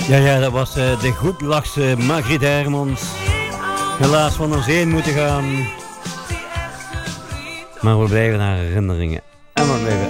Ja, dat was de goedlachse Margriet Hermans. Helaas van ons heen moeten gaan. Maar we blijven naar herinneringen. En we blijven